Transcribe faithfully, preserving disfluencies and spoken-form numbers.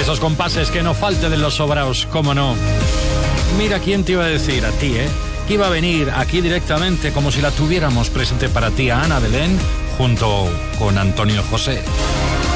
esos compases que no falte de los sobraos, cómo no. Mira quién te iba a decir, a ti, ¿eh? Que iba a venir aquí directamente como si la tuviéramos presente para ti, a Ana Belén, junto con Antonio José.